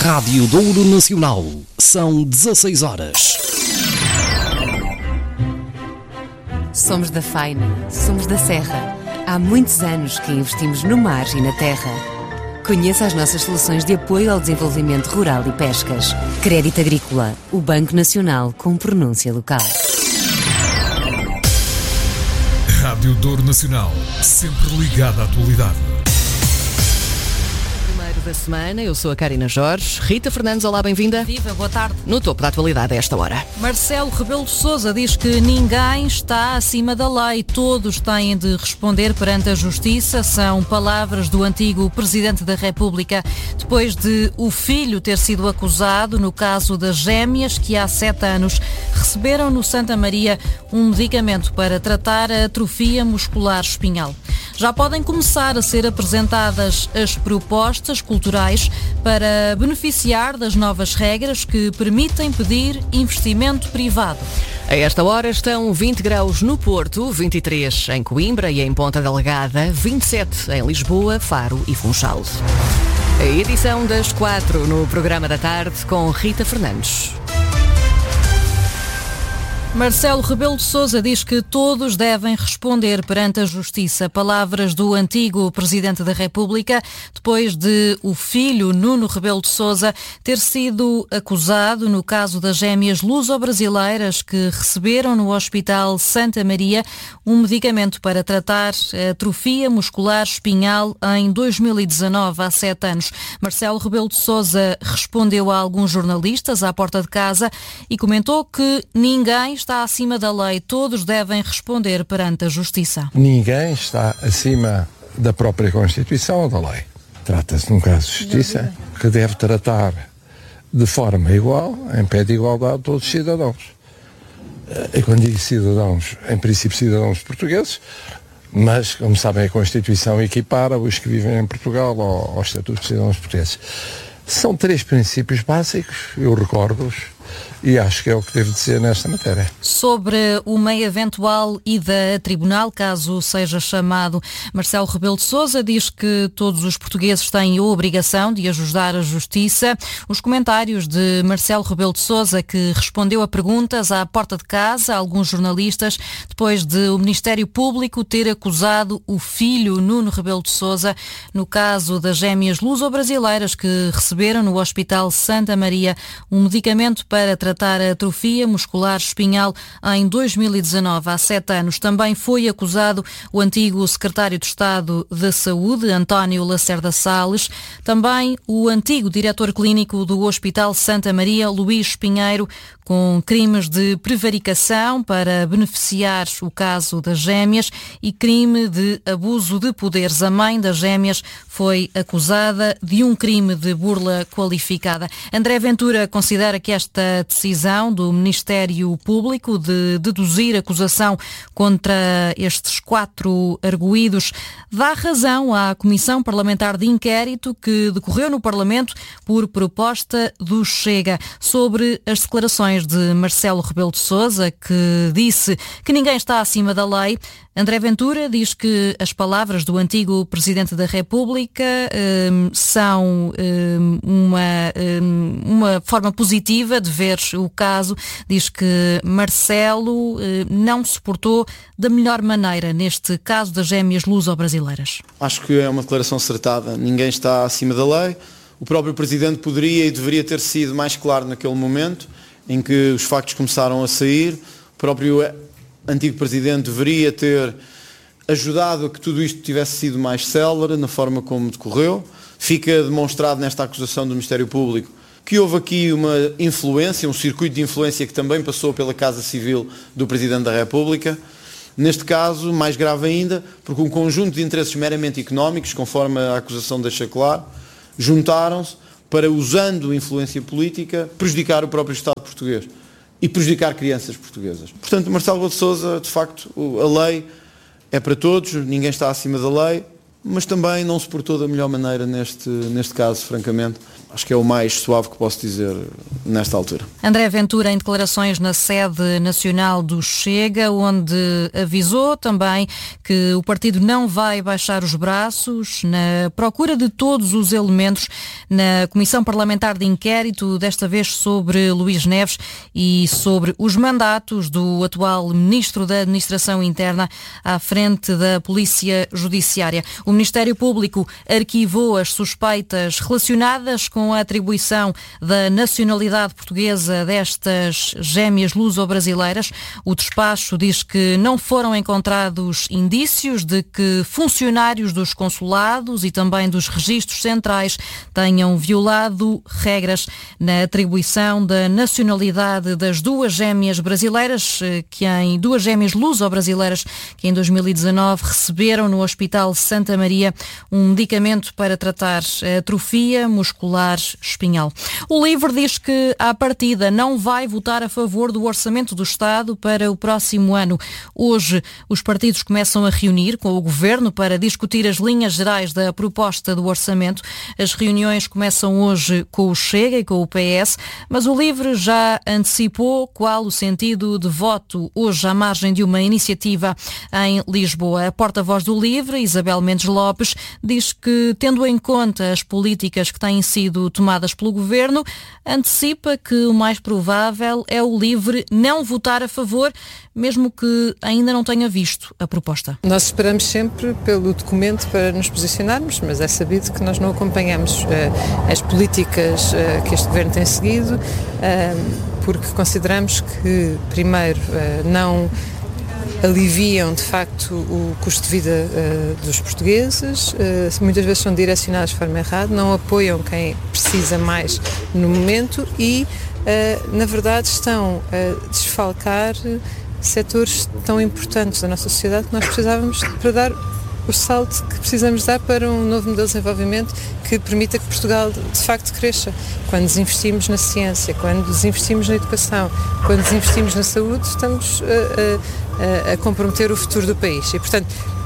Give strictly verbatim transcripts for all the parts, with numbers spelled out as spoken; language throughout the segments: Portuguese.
Rádio Douro Nacional. São dezasseis horas. Somos da Faina, somos da Serra. Há muitos anos que investimos no mar e na terra. Conheça as nossas soluções de apoio ao desenvolvimento rural e pescas. Crédito Agrícola, o Banco Nacional com pronúncia local. Rádio Douro Nacional, sempre ligada à atualidade. Da semana, eu sou a Karina Jorge. Rita Fernandes, olá, bem-vinda. Viva, boa tarde. No topo da atualidade a esta hora. Marcelo Rebelo de Sousa diz que ninguém está acima da lei, todos têm de responder perante a Justiça. São palavras do antigo Presidente da República, depois de o filho ter sido acusado no caso das gêmeas que há sete anos receberam no Santa Maria um medicamento para tratar a atrofia muscular espinhal. Já podem começar a ser apresentadas as propostas culturais para beneficiar das novas regras que permitem pedir investimento privado. A esta hora estão vinte graus no Porto, vinte e três em Coimbra e em Ponta Delgada, vinte e sete em Lisboa, Faro e Funchal. A edição das quatro no programa da tarde com Rita Fernandes. Marcelo Rebelo de Sousa diz que todos devem responder perante a Justiça. Palavras do antigo Presidente da República, depois de o filho, Nuno Rebelo de Sousa, ter sido acusado no caso das gêmeas luso-brasileiras que receberam no Hospital Santa Maria um medicamento para tratar a atrofia muscular espinhal em dois mil e dezanove, há sete anos. Marcelo Rebelo de Sousa respondeu a alguns jornalistas à porta de casa e comentou que ninguém está acima da lei, todos devem responder perante a Justiça. Ninguém está acima da própria Constituição ou da lei. Trata-se de um caso de Justiça que deve tratar de forma igual, em pé de igualdade, todos os cidadãos. E quando digo cidadãos, em princípio cidadãos portugueses, mas, como sabem, a Constituição equipara os que vivem em Portugal ao, ao Estatuto de Cidadãos Portugueses. São três princípios básicos, eu recordo-os, e acho que é o que devo dizer nesta matéria. Sobre uma eventual ida a tribunal, caso seja chamado, Marcelo Rebelo de Sousa diz que todos os portugueses têm a obrigação de ajudar a Justiça. Os comentários de Marcelo Rebelo de Sousa, que respondeu a perguntas à porta de casa a alguns jornalistas, depois de o Ministério Público ter acusado o filho, Nuno Rebelo de Sousa, no caso das gêmeas luso-brasileiras que receberam no Hospital Santa Maria um medicamento para tratar a atrofia muscular espinhal em dois mil e dezanove, há sete anos. Também foi acusado o antigo secretário de Estado da Saúde, António Lacerda Salles, também o antigo diretor clínico do Hospital Santa Maria, Luís Pinheiro, com crimes de prevaricação para beneficiar o caso das gêmeas e crime de abuso de poderes. A mãe das gêmeas foi acusada de um crime de burla qualificada. André Ventura considera que esta decisão do Ministério Público de deduzir acusação contra estes quatro arguídos dá razão à Comissão Parlamentar de Inquérito que decorreu no Parlamento por proposta do Chega sobre as declarações de Marcelo Rebelo de Sousa, que disse que ninguém está acima da lei. André Ventura diz que as palavras do antigo Presidente da República um, são um, uma, um, uma forma positiva de ver o caso. Diz que Marcelo um, não se portou da melhor maneira neste caso das gêmeas luso-brasileiras. Acho que é uma declaração acertada. Ninguém está acima da lei. O próprio Presidente poderia e deveria ter sido mais claro naquele momento em que os factos começaram a sair. O próprio antigo Presidente deveria ter ajudado a que tudo isto tivesse sido mais célere na forma como decorreu. Fica demonstrado nesta acusação do Ministério Público que houve aqui uma influência, um circuito de influência que também passou pela Casa Civil do Presidente da República. Neste caso, mais grave ainda, porque um conjunto de interesses meramente económicos, conforme a acusação deixa claro, juntaram-se para, usando influência política, prejudicar o próprio Estado português e prejudicar crianças portuguesas. Portanto, Marcelo Rebelo de Sousa, de facto, a lei é para todos, ninguém está acima da lei. mas também não se portou da melhor maneira neste, neste caso, francamente. Acho que é o mais suave que posso dizer nesta altura. André Ventura em declarações na sede nacional do Chega, onde avisou também que o partido não vai baixar os braços na procura de todos os elementos na Comissão Parlamentar de Inquérito, desta vez sobre Luís Neves e sobre os mandatos do atual Ministro da Administração Interna à frente da Polícia Judiciária. O Ministério Público arquivou as suspeitas relacionadas com com a atribuição da nacionalidade portuguesa destas gêmeas luso-brasileiras. O despacho diz que não foram encontrados indícios de que funcionários dos consulados e também dos registros centrais tenham violado regras na atribuição da nacionalidade das duas gêmeas brasileiras, que em duas gêmeas luso-brasileiras que em dois mil e dezanove receberam no Hospital Santa Maria um medicamento para tratar a atrofia muscular espinhal. O LIVRE diz que, à partida, não vai votar a favor do Orçamento do Estado para o próximo ano. Hoje, os partidos começam a reunir com o Governo para discutir as linhas gerais da proposta do Orçamento. As reuniões começam hoje com o Chega e com o P S, mas o LIVRE já antecipou qual o sentido de voto hoje à margem de uma iniciativa em Lisboa. A porta-voz do LIVRE, Isabel Mendes Lopes, diz que, tendo em conta as políticas que têm sido tomadas pelo Governo, antecipa que o mais provável é o LIVRE não votar a favor, mesmo que ainda não tenha visto a proposta. Nós esperamos sempre pelo documento para nos posicionarmos, mas é sabido que nós não acompanhamos uh, as políticas uh, que este Governo tem seguido, uh, porque consideramos que, primeiro, uh, não aliviam de facto o custo de vida uh, dos portugueses, uh, muitas vezes são direcionados de forma errada, não apoiam quem precisa mais no momento e, uh, na verdade, estão a desfalcar setores tão importantes da nossa sociedade que nós precisávamos para dar o salto que precisamos dar para um novo modelo de desenvolvimento que permita que Portugal de facto cresça. Quando desinvestimos na ciência, quando desinvestimos na educação, quando desinvestimos na saúde, estamos a, a, a comprometer o futuro do país. E, portanto,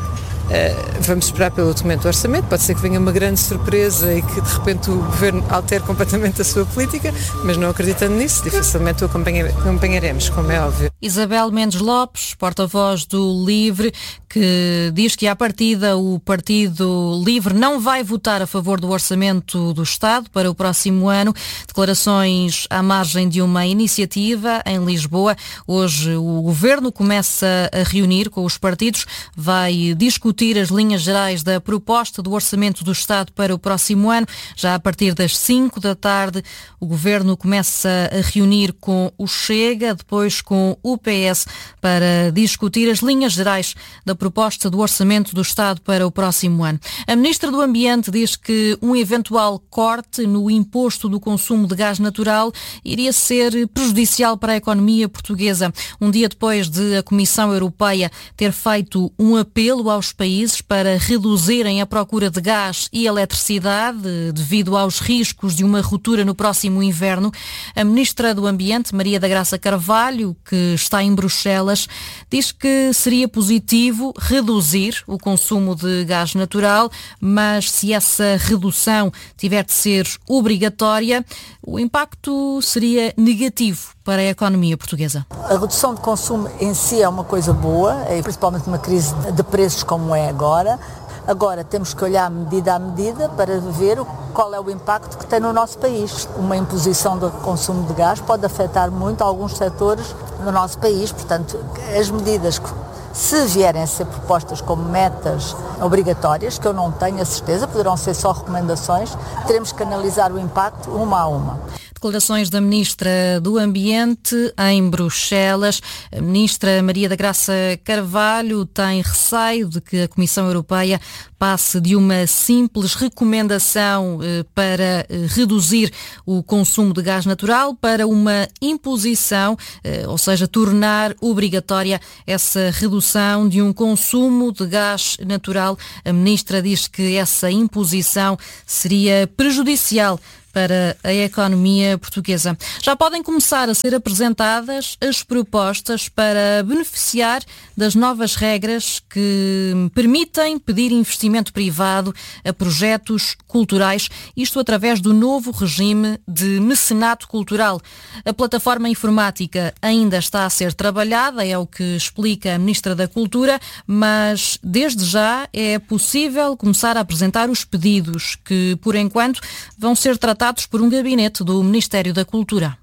vamos esperar pelo documento do orçamento. Pode ser que venha uma grande surpresa e que de repente o Governo altere completamente a sua política, mas não acreditando nisso, dificilmente o acompanharemos, como é óbvio. Isabel Mendes Lopes, porta-voz do LIVRE, que diz que à partida o Partido LIVRE não vai votar a favor do Orçamento do Estado para o próximo ano. Declarações à margem de uma iniciativa em Lisboa. Hoje o Governo começa a reunir com os partidos, vai discutir as linhas gerais da proposta do Orçamento do Estado para o próximo ano. Já a partir das cinco da tarde, o Governo começa a reunir com o Chega, depois com o P S, para discutir as linhas gerais da proposta do Orçamento do Estado para o próximo ano. A Ministra do Ambiente diz que um eventual corte no imposto do consumo de gás natural iria ser prejudicial para a economia portuguesa. Um dia depois de a Comissão Europeia ter feito um apelo aos países para reduzirem a procura de gás e eletricidade devido aos riscos de uma ruptura no próximo inverno, a Ministra do Ambiente, Maria da Graça Carvalho, que está em Bruxelas, diz que seria positivo reduzir o consumo de gás natural, mas se essa redução tiver de ser obrigatória, o impacto seria negativo para a economia portuguesa. A redução de consumo em si é uma coisa boa, principalmente numa crise de preços como é agora. Agora temos que olhar medida a medida para ver qual é o impacto que tem no nosso país. Uma imposição do consumo de gás pode afetar muito alguns setores no nosso país, portanto, as medidas que, se vierem a ser propostas como metas obrigatórias, que eu não tenho a certeza, poderão ser só recomendações, teremos que analisar o impacto uma a uma. Declarações da Ministra do Ambiente em Bruxelas. A Ministra Maria da Graça Carvalho tem receio de que a Comissão Europeia passe de uma simples recomendação eh, para eh, reduzir o consumo de gás natural para uma imposição, eh, ou seja, tornar obrigatória essa redução de um consumo de gás natural. A Ministra diz que essa imposição seria prejudicial para a economia portuguesa. Já podem começar a ser apresentadas as propostas para beneficiar das novas regras que permitem pedir investimento privado a projetos culturais, isto através do novo regime de mecenato cultural. A plataforma informática ainda está a ser trabalhada, é o que explica a Ministra da Cultura, mas desde já é possível começar a apresentar os pedidos que, por enquanto, vão ser tratados por um gabinete do Ministério da Cultura.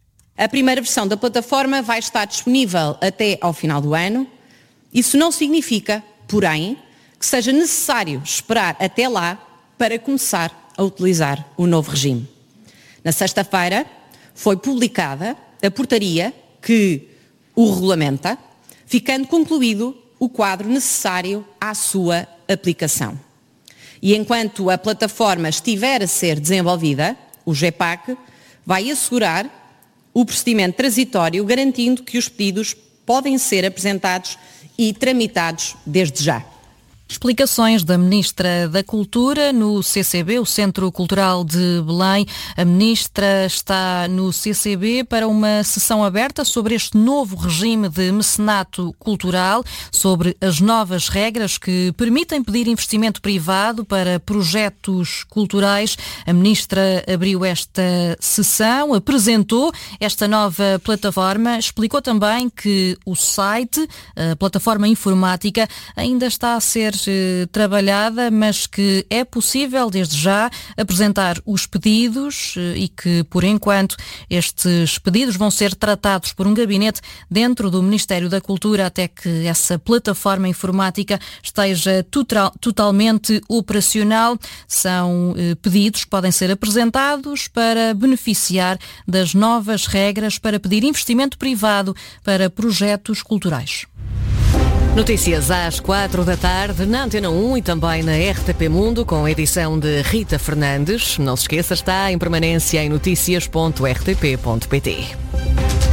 A primeira versão da plataforma vai estar disponível até ao final do ano. Isso não significa, porém, que seja necessário esperar até lá para começar a utilizar o novo regime. Na sexta-feira foi publicada a portaria que o regulamenta, ficando concluído o quadro necessário à sua aplicação. E enquanto a plataforma estiver a ser desenvolvida, o GEPAC vai assegurar o procedimento transitório, garantindo que os pedidos podem ser apresentados e tramitados desde já. Explicações da Ministra da Cultura no C C B, o Centro Cultural de Belém. A Ministra está no C C B para uma sessão aberta sobre este novo regime de mecenato cultural, sobre as novas regras que permitem pedir investimento privado para projetos culturais. A Ministra abriu esta sessão, apresentou esta nova plataforma, explicou também que o site, a plataforma informática, ainda está a ser trabalhada, mas que é possível desde já apresentar os pedidos e que, por enquanto, estes pedidos vão ser tratados por um gabinete dentro do Ministério da Cultura até que essa plataforma informática esteja total, totalmente operacional. São eh, pedidos que podem ser apresentados para beneficiar das novas regras para pedir investimento privado para projetos culturais. Notícias às quatro da tarde na Antena um e também na R T P Mundo com a edição de Rita Fernandes. Não se esqueça, está em permanência em noticias ponto r t p ponto p t.